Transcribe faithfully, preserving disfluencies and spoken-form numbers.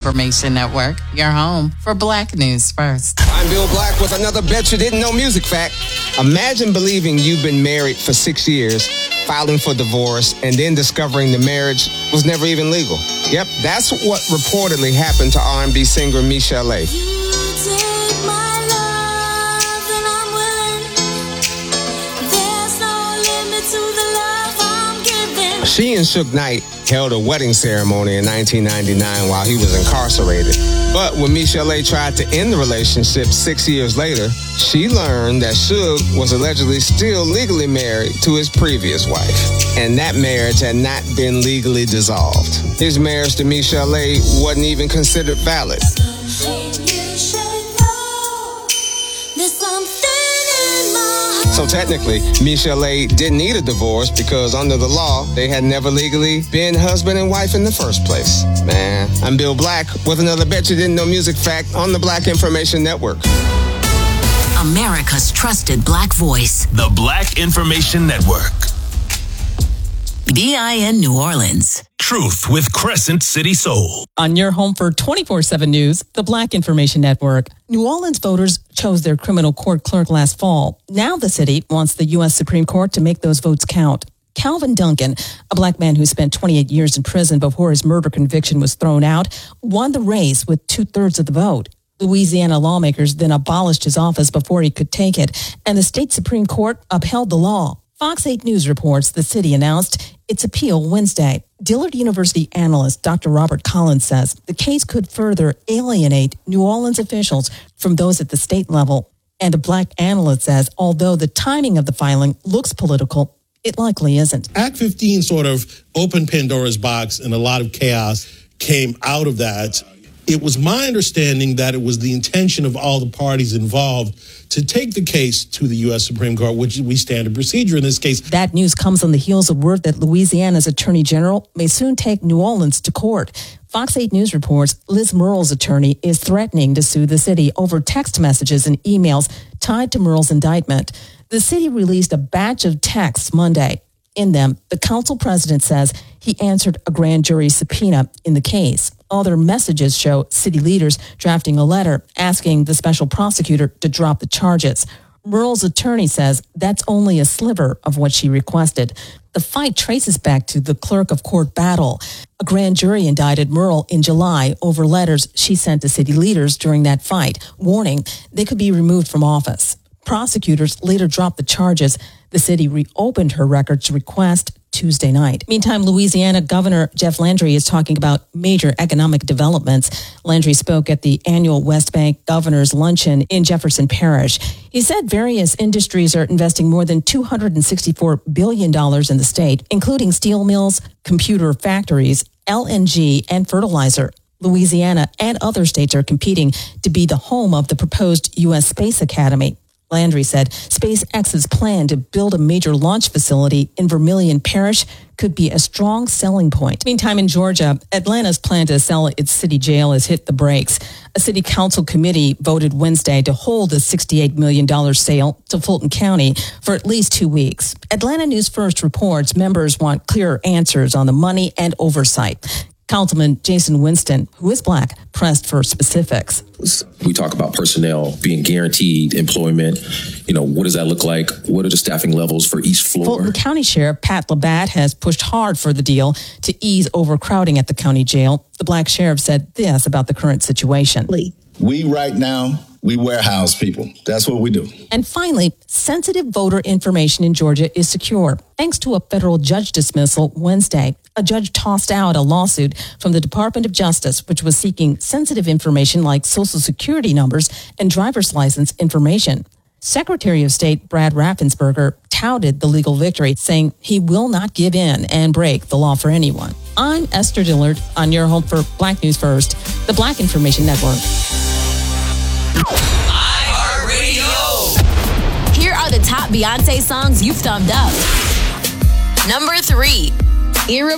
Information Network, your home for Black News First. I'm Bill Black with another Bet You Didn't Know music fact. Imagine believing you've been married for six years, filing for divorce, and then discovering the marriage was never even legal. Yep, that's what reportedly happened to R and B singer Michel'le. She and Suge Knight held a wedding ceremony in nineteen ninety-nine while he was incarcerated. But when Michel'le tried to end the relationship six years later, she learned that Suge was allegedly still legally married to his previous wife. And that marriage had not been legally dissolved. His marriage to Michel'le wasn't even considered valid. So technically, Michel'le didn't need a divorce because under the law, they had never legally been husband and wife in the first place. Man, I'm Bill Black with another Bet You Didn't Know music fact on the Black Information Network. America's trusted Black voice. The Black Information Network. B I N New Orleans. Truth with Crescent City Soul. On your home for twenty-four seven News, the Black Information Network. New Orleans voters chose their criminal court clerk last fall. Now the city wants the U S Supreme Court to make those votes count. Calvin Duncan, a black man who spent twenty-eight years in prison before his murder conviction was thrown out, won the race with two-thirds of the vote. Louisiana lawmakers then abolished his office before he could take it, and the state Supreme Court upheld the law. Fox eight News reports the city announced its appeal Wednesday. Dillard University analyst Doctor Robert Collins says the case could further alienate New Orleans officials from those at the state level. And a black analyst says although the timing of the filing looks political, it likely isn't. Act fifteen sort of opened Pandora's box, and a lot of chaos came out of that. It was my understanding that it was the intention of all the parties involved to take the case to the U S Supreme Court, which we standard procedure in this case. That news comes on the heels of word that Louisiana's Attorney General may soon take New Orleans to court. Fox eight News reports Liz Murrell's attorney is threatening to sue the city over text messages and emails tied to Murrell's indictment. The city released a batch of texts Monday. In them, the council president says he answered a grand jury subpoena in the case. Other messages show city leaders drafting a letter asking the special prosecutor to drop the charges. Murrell's attorney says that's only a sliver of what she requested. The fight traces back to the clerk of court battle. A grand jury indicted Murrell in July over letters she sent to city leaders during that fight, warning they could be removed from office. Prosecutors later dropped the charges. The city reopened her records request Tuesday night. Meantime, Louisiana Governor Jeff Landry is talking about major economic developments. Landry spoke at the annual West Bank Governors Luncheon in Jefferson Parish. He said various industries are investing more than two hundred sixty-four billion dollars in the state, including steel mills, computer factories, L N G, and fertilizer. Louisiana and other states are competing to be the home of the proposed U S Space Academy. Landry said SpaceX's plan to build a major launch facility in Vermilion Parish could be a strong selling point. Meantime, in Georgia, Atlanta's plan to sell its city jail has hit the brakes. A city council committee voted Wednesday to hold a sixty-eight million dollars sale to Fulton County for at least two weeks. Atlanta News First reports members want clearer answers on the money and oversight. Councilman Jason Winston, who is black, pressed for specifics. We talk about personnel being guaranteed employment. You know, what does that look like? What are the staffing levels for each floor? Fulton County Sheriff Pat Labatt has pushed hard for the deal to ease overcrowding at the county jail. The black sheriff said this about the current situation. We right now, we warehouse people. That's what we do. And finally, sensitive voter information in Georgia is secure, thanks to a federal judge dismissal Wednesday. A judge tossed out a lawsuit from the Department of Justice, which was seeking sensitive information like Social Security numbers and driver's license information. Secretary of State Brad Raffensperger touted the legal victory, saying he will not give in and break the law for anyone. I'm Esther Dillard on your home for Black News First, the Black Information Network. iHeartRadio. Here are the top Beyonce songs you've thumbed up. Number three, Irreplaceable.